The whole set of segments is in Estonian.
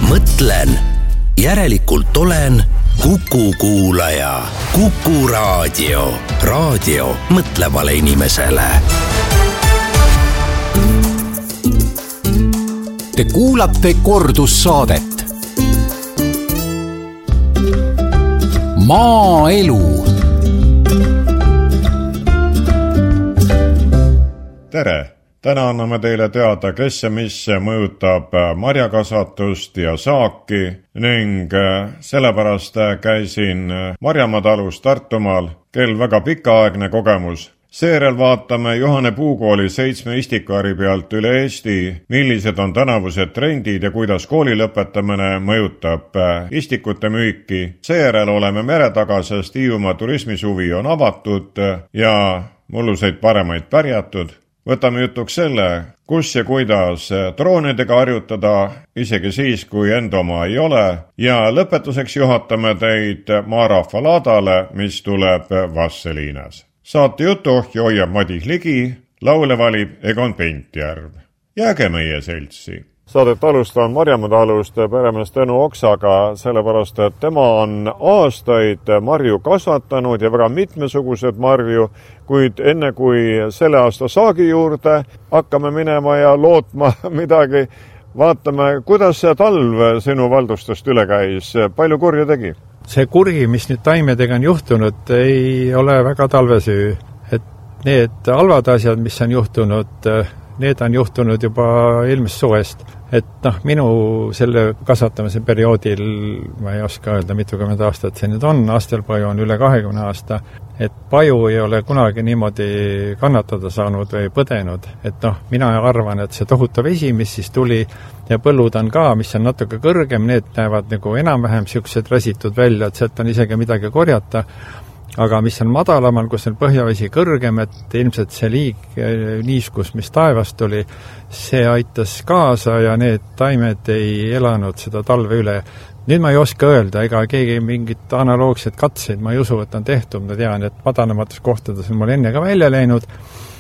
mõtlen, järelikult olen Kuku kuulaja. Kuku raadio. Raadio mõtlevale inimesele. Te kuulate kordussaadet. Maaelu. Tere! Täna anname teile teada, kes ja mis mõjutab marjakasvatust ja saaki ning sellepärast käisin Marjamaa talus Tartumaal, kel väga pikaaegne kogemus. Seejärel vaatame Juhane Puukooli 7 istikuäri pealt üle Eesti, millised on tänavused trendid ja kuidas kooli lõpetamine mõjutab istikute müüki. Seejärel oleme meretaga, sest Hiiumaa turismisuvi on avatud ja mulluseid paremaid pärjatud. Võtame jutuks selle, kus ja kuidas droonidega harjutada, isegi siis, kui enda oma ei ole. Ja lõpetuseks juhatame teid maarahva laadale, mis tuleb Vasseliinas. Saate jutuohja hoiab Madis Ligi, laule valib Egon Pentjärv. Jääge meie seltsi. Saadet alustan Marjamaa talust peremees Tõnu Oksaga, sellepärast, et tema on aastaid marju kasvatanud ja väga mitmesugused marju, kuid enne kui selle aasta saagi juurde hakkame minema ja lootma midagi, vaatame, kuidas see talv sinu valdustest üle käis, palju kurja tegi? See kuri, mis nüüd taimedega on juhtunud, ei ole väga talvesüü. Et need halvad asjad, mis on juhtunud, need on juhtunud juba eelmist suvest. Et minu selle kasvatamise perioodil, ma ei oska öelda, mitukümmend aastat see nüüd on, aastalpaju on üle 20 aasta, et paju ei ole kunagi niimoodi kannatada saanud või põdenud. Et mina arvan, et see tohutu vesi, mis siis tuli ja põllud on ka, mis on natuke kõrgem, need näevad nagu enam-vähem siuksed räsitud välja, et sealt on isegi midagi korjata. Aga mis on madalamal, kus on põhjavesi kõrgem, et ilmselt see niiskus, mis taevast tuli, see aitas kaasa ja need taimed ei elanud seda talve üle. Nüüd ma ei oska öelda, ega keegi mingit analoogset katseid, ma ei usu, et on tehtud, ma tean, et madalamates kohtades on mul enne ka välja läinud,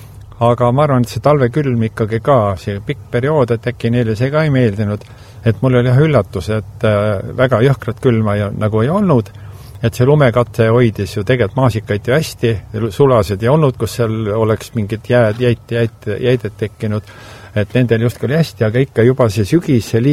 aga ma arvan, et see talvekülm ikkagi ka, see pikk periood, et äkki neile see ka ei meeldinud, et mul oli üllatus, et väga jõhkrat külma nagu ei olnud, et see lumekate hoidis ju tegelikult maasikaid ju hästi, sulased ei olnud, kus seal oleks mingit jäidet tekkinud, et nendel justkui oli hästi, aga ikka juba see sügis, see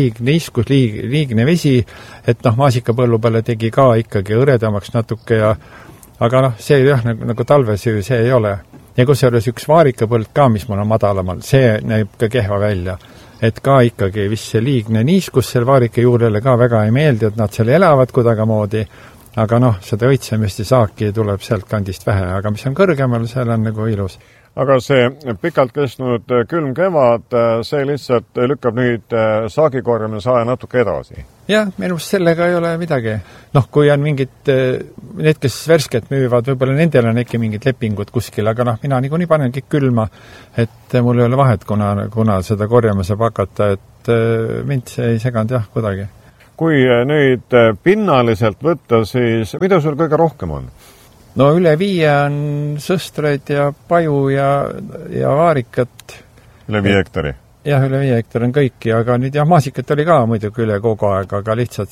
liigne vesi, et maasikapõllu peale tegi ka ikkagi õredamaks natuke ja aga see jah, nagu talvesüü, see ei ole. Ja kus oli üks vaarikapõld ka, mis mul on madalamal, see näib ka kehva välja. Et ka ikkagi vist see liigne niiskus seal vaarika juurele ka väga ei meeldi, et nad seal elavad kuidagamoodi, aga seda õitsemist ja saaki tuleb sealt kandist vähe, aga mis on kõrgemal, seal on nagu ilus. Aga see pikalt kestnud külm kevad, see lihtsalt lükkab nüüd saagikorjamise aja natuke edasi. Jah, minust sellega ei ole midagi. Kui on mingid, need, kes värsket müüvad, võib-olla nendel on äkki mingid lepingud kuskil, aga mina nii panen kõik külma, et mul ei ole vahet, kuna seda korjama saab hakata, et mind see ei seganud jah kuidagi. Kui nüüd pinnaliselt võtta, siis mida sul kõige rohkem on? Üle 5 on sõstreid ja paju ja vaarikat. Üle 5 hektari? Jah, üle 5 hektari on kõiki, aga nüüd maasikat oli ka muidugi üle kogu aeg, aga lihtsalt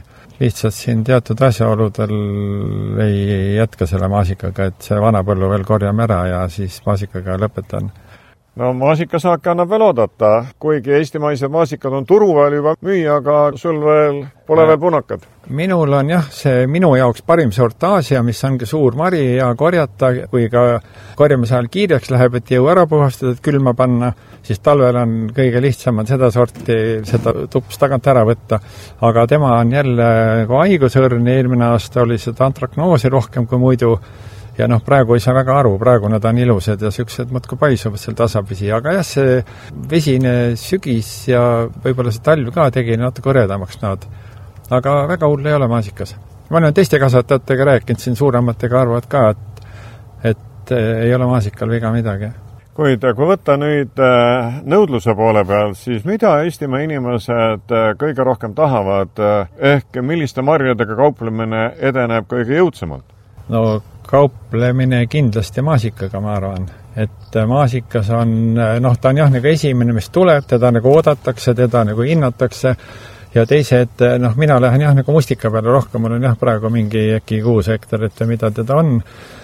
siin teatud asjaoludel ei jätka selle maasikaga, et see vana põllu veel korjame ära ja siis maasikaga lõpetan. Maasikasaake annab veel oodata, kuigi eestimaised maasikad on turu veel juba müüa, aga sul pole veel punakad. Minul on jah, see minu jaoks parim sort Aasia, mis ongi suur mari ja korjata, kui ka korjamise ajal kiireks läheb, et jõu ära puhastada, et külma panna, siis talvel on kõige lihtsam seda sorti, seda tups tagant ära võtta. Aga tema on jälle haigusõrn, eelmine aasta oli seda antraknoosi rohkem kui muidu. Ja praegu ei saa väga aru, praegu nad on ilusad ja süksed mõtku paisuvad seal tasapisi, aga jah, see vesine sügis ja võib-olla see talv ka tegi natuke õredamaks nad. Aga väga hull ei ole maasikas. Ma olen teiste kasvatajatega rääkinud, siin suurematega arvad ka, et ei ole maasikal viga midagi. Kuid kui võtta nüüd nõudluse poole peal, siis mida Eestimaa inimesed kõige rohkem tahavad, ehk milliste marjadega kauplemine edeneb kõige jõudsamalt? Kauplemine kindlasti maasikaga, ma arvan. Et maasikas on, ta on jah nagu esimene, mis tuleb, teda nagu oodatakse, teda nagu hinnatakse ja teised, noh, mina lähen jah nagu mustika peale rohkem, mul on jah praegu mingi äkki 6 hektarit või mida teda on,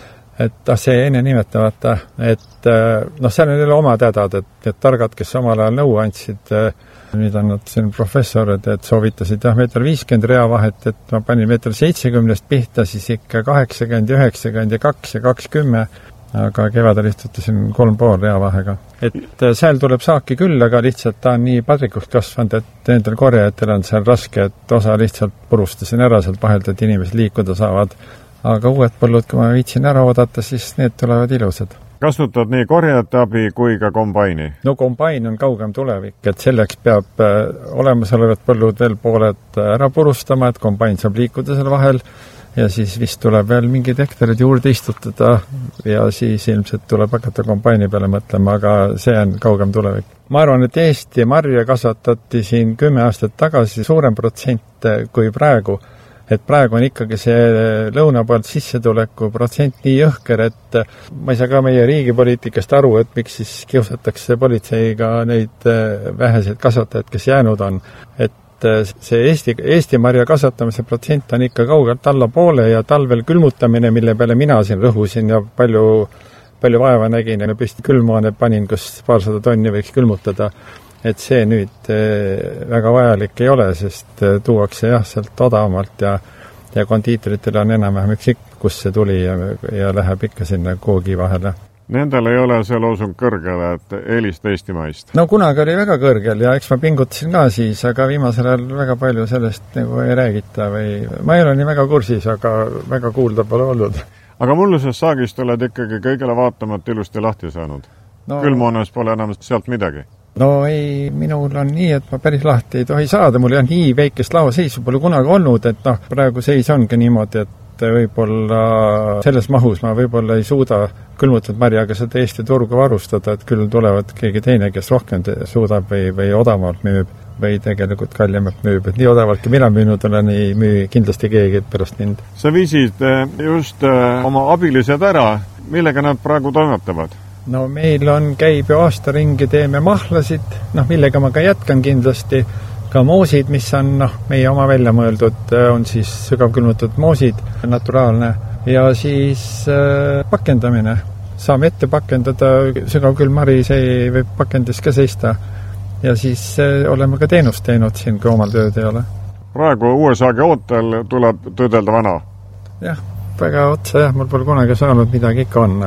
et see enne nimetamata, et noh, seal on jälle omad hädad, et targad, kes omal ajal nõu andsid, nüüd on nad siin professorid, et soovitasid jah 1,50 m reavahet, et ma panin 1,70 m pihta, siis ikka 80, 90 ja 2 ja 20, aga kevadel istutasin 3,5 reavahega. Et seal tuleb saaki küll, aga lihtsalt ta on nii padrikuks kasvanud, et nendel korjajatel on seal raske, et osa lihtsalt purustasin ära sealt vahelt, et inimesed liikuda saavad. Aga uued põllud, kui ma viitsin ära oodata, siis need tulevad ilusad. Kasutad nii korjajate abi kui ka kombaini? No kombain on kaugem tulevik, et selleks peab olemasolevad põllud veel pooled ära purustama, et kombain saab liikuda seal vahel ja siis vist tuleb veel mingid hektarid juurde istutada ja siis ilmselt tuleb hakata kombaini peale mõtlema, aga see on kaugem tulevik. Ma arvan, et Eesti marja kasvatati siin 10 aastat tagasi suurem protsent kui praegu. Et praegu on ikkagi see lõuna poolt sissetuleku protsent nii jõhker, et ma ei saa ka meie riigipoliitikast aru, et miks siis kiusatakse politseiga neid väheseid kasvatajaid, kes jäänud on. Et see Eesti marja kasvatamise protsent on ikka kaugelt alla poole ja talvel külmutamine, mille peale mina siin rõhusin ja palju vaeva nägin ja püsti külmaane panin, kus 200 tonni võiks külmutada. Et see nüüd väga vajalik ei ole, sest tuuakse jah sealt odavamalt ja kondiitoritel on enam-vähem kus see tuli ja läheb ikka sinna koogi vahele. Nendel ei ole see loosung kõrgele, et eelista Eestimaist? No kunagi oli väga kõrgel ja eks ma pingutasin ka siis, aga viimasel ajal väga palju sellest nagu ei räägita või ma ei ole nii väga kursis, aga väga kuulda pole olnud. Aga mullusest saagist oled ikkagi kõigele vaatamat ilusti lahti saanud? No, külmoones pole enam sealt midagi? No ei, minul on nii, et ma päris lahti ei tohi saada, mul ei ole nii väikest lauaseisu pole kunagi olnud, et noh, praegu seis ongi niimoodi, et võib-olla selles mahus ma võib-olla ei suuda külmutatud marjaga seda Eesti turgu varustada, et küll tulevad keegi teine, kes rohkem suudab või odavamalt müüb või tegelikult kallimalt müüb, et nii odavaltki mina müünud olen, ei müü kindlasti keegi pärast mind. Sa viisid just oma abilised ära, millega nad praegu toimetavad? No meil käib ju aasta ringi, teeme mahlasid, millega ma ka jätkan kindlasti, ka moosid, mis on meie oma välja mõeldud, on siis sügavkülmutatud moosid, naturaalne, ja siis pakendamine. Saame ette pakendada, sügavkülmari, see võib pakendis ka seista, ja siis oleme ka teenust teinud siin, kui omal tööd ei ole. Praegu uue saagi ootel tuleb tõdelda vana? Jah, väga otsa jah, mul pole kunagi saanud midagi ikka on,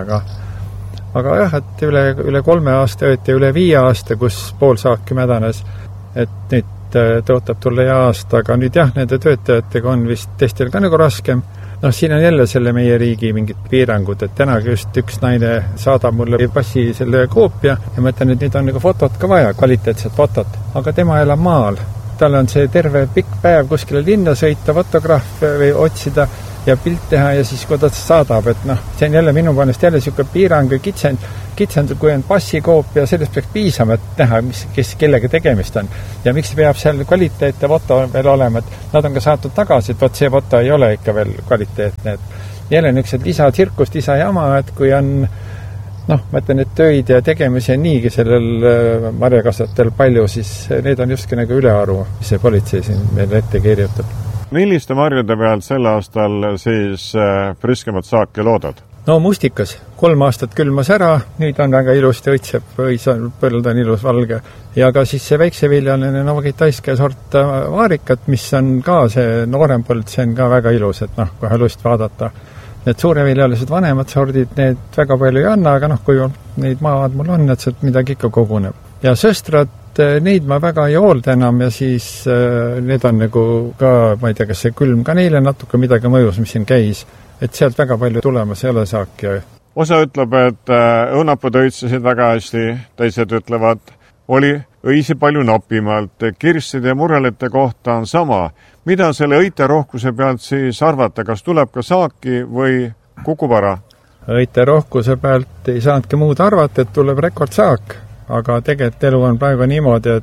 aga jah, et üle 3 aasta ööti, üle 5 aasta, kus pool saaki mädanes, et nüüd tõotab tulla ja aasta, aga nüüd jah, nende töötajatega on vist teistel ka nagu raskem. Siin on jälle selle meie riigi mingid piirangud, et tänagi just üks naine saadab mulle passi selle koopia ja ma ütlen, et nüüd on nagu fotot ka vaja, kvaliteetset fotot, aga tema elab maal. Tal on see terve pikk päev kuskile linna sõita, fotograaf või otsida ja pilt teha ja siis kui ta saadab, et see on jälle minu poolest jälle niisugune piirang või kitsend, kui on passikoopia, sellest peaks piisama, et näha, kes kellega tegemist on. Ja miks peab seal kvaliteetne foto veel olema, et nad on ka saatnud tagasi, et see foto ei ole ikka veel kvaliteetne. Et jälle niisugused lisatsirkust, lisajama, et kui on, ma ütlen, et töid ja tegemisi on niigi sellel marjakasvatel palju, siis need on justki nagu ülearu, mis see politsei siin meile ette kirjutab. Milliste marjade pealt sel aastal siis priskemat saaki loodad? No mustikas. 3 aastat külmas ära, nüüd on väga ilusti õitseb, põld on ilus valge. Ja ka siis see väikseviljaline novokitaiske sort vaarikat, mis on ka see noorem põld, see on ka väga ilus, et kohe lust vaadata. Need suureviljalised vanemad sordid, need väga palju ei anna, aga kui neid maad mul on, et sealt midagi ikka koguneb. Ja sõstrad, neid ma väga ei hoolda enam ja siis need on nagu ka, ma ei tea, kas see külm ka neile natuke midagi mõjus, mis siin käis, et sealt väga palju tulemas ei ole saaki. Osa ütleb, et õunapud õitsesid väga hästi, teised ütlevad, oli õisi palju napimalt, kirsside ja murelite kohta on sama. Mida selle õite rohkuse pealt siis arvata, kas tuleb ka saaki või kukub ära? Õite rohkuse pealt ei saanudki muud arvata, et tuleb rekordsaak. Aga tegelikult elu on praegu niimoodi,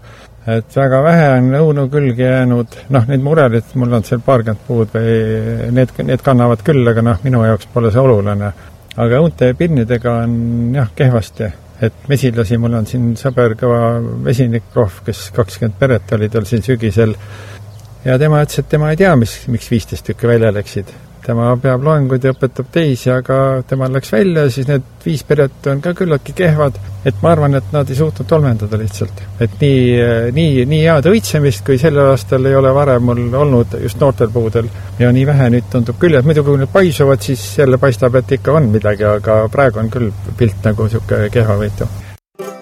et väga vähe on õunu külge jäänud. Need murelit, mul on seal 20 puud või need kannavad küll, aga minu jaoks pole see oluline. Aga õunte ja pirnidega on kehvasti. et mesilasi, mul on siin sõber kõva vesinikprohv, kes 20 peret oli tal siin sügisel ja tema ütles, et tema ei tea, miks 15 tükki välja läksid. Tema peab loenguid ja õpetab teisi, aga tema läks välja, siis need 5 peret on ka küllaltki kehvad, et ma arvan, et nad ei suutnud tolmendada lihtsalt. Et nii head õitsemist, kui sellel aastal ei ole varem mul olnud just noortel puudel ja nii vähe nüüd tundub küll, et muidu kui need paisuvad, siis jälle paistab, et ikka on midagi, aga praegu on küll pilt nagu siuke kehvavõitu.